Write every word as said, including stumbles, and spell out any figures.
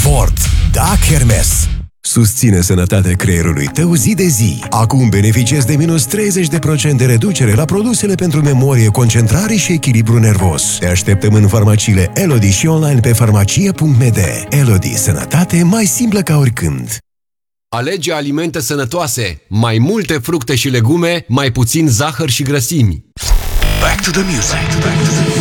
Ford. Da, Hermes! Susține sănătatea creierului tău zi de zi. Acum beneficiezi de minus treizeci de la sută reducere la produsele pentru memorie, concentrare și echilibru nervos. Te așteptăm în farmaciile Elodie și online pe farmacie punct m d. Elodie. Sănătate mai simplă ca oricând. Alege alimente sănătoase, mai multe fructe și legume, mai puțin zahăr și grăsimi. Back to the music. Back to the music.